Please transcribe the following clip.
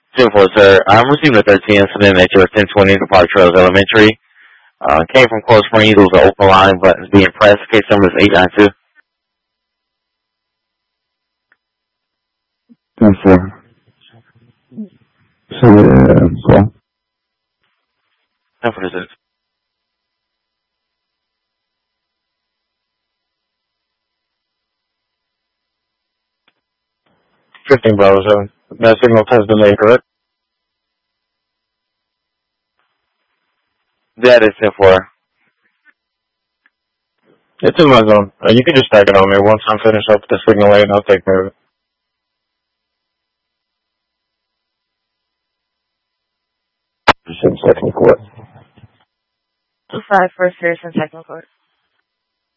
10-4, sir. I'm receiving a 13 incident at your 1020 to Park Trails Elementary. Came from Cold Springs. It was an open line, buttons being pressed. Case number is 892. 10-4. So, call. 10-4, sir. 15 Bravo 7. That signal has been laid, correct? That is 10-4. It's in my zone. You can just stack it on me. Once I'm finished up with the signal lane, I'll take care of it. 6 second court. 2-5 for Citizen Technical Court.